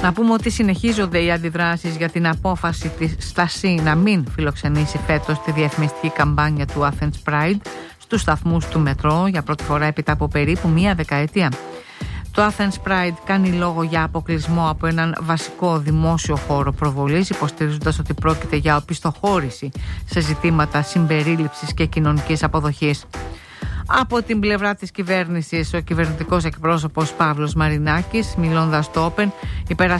Να πούμε ότι συνεχίζονται οι αντιδράσεις για την απόφαση της Στασί να μην φιλοξενήσει φέτος τη διαφημιστική καμπάνια του Athens Pride στους σταθμούς του μετρό για πρώτη φορά έπειτα από περίπου μία δεκαετία. Το Athens Pride κάνει λόγο για αποκλεισμό από έναν βασικό δημόσιο χώρο προβολής, υποστηρίζοντας ότι πρόκειται για οπισθοχώρηση σε ζητήματα συμπερίληψης και κοινωνικής αποδοχής. Από την πλευρά της κυβέρνησης, ο κυβερνητικός εκπρόσωπος Παύλος Μαρινάκης, μιλώντας στο Open,